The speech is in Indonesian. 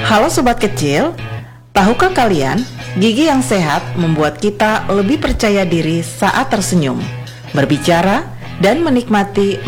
Halo sobat kecil, tahukah kalian gigi yang sehat membuat kita lebih percaya diri saat tersenyum, berbicara, dan menikmati